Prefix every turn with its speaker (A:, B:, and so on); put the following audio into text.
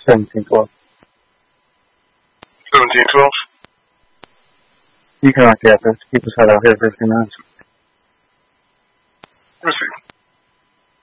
A: 1712.
B: 1712?
A: You can write the address. Keep us out here for a few minutes.